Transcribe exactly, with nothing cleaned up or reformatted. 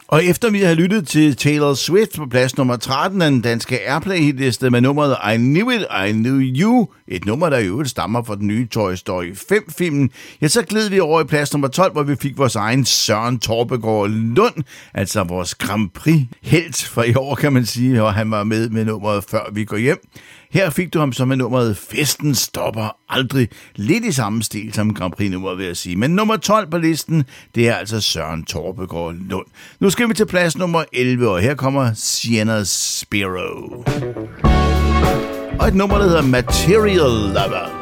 Og efter vi har lyttet til Taylor Swift på plads nummer tretten af den danske Airplay-hitliste med nummeret I Knew It, I Knew You, et nummer, der i øvrigt stammer fra den nye Toy Story fem-filmen, ja, så gled vi over i plads nummer tolv, hvor vi fik vores egen Søren Torpegaard Lund, altså vores Grand Prix-helt for i år, kan man sige, og han var med med nummeret Før vi går hjem. Her fik du ham så med nummeret Festen stopper aldrig. Lidt i samme stil som Grand Prix-nummeret, vil jeg sige. Men nummer tolv på listen, det er altså Søren Torpegaard Lund. Nu skal vi til plads nummer elleve, og her kommer Sienna's Sparrow. Og et nummer, der hedder Material Lover.